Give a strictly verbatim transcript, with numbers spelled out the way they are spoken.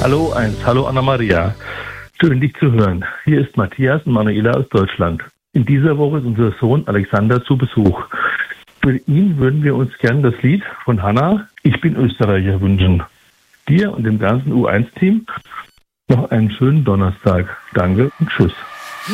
Hallo eins, hallo Anna-Maria. Schön, dich zu hören. Hier ist Matthias und Manuela aus Deutschland. In dieser Woche ist unser Sohn Alexander zu Besuch. Für ihn würden wir uns gern das Lied von Hanna, Ich bin Österreicher, wünschen. Dir und dem ganzen U eins Team noch einen schönen Donnerstag. Danke und tschüss.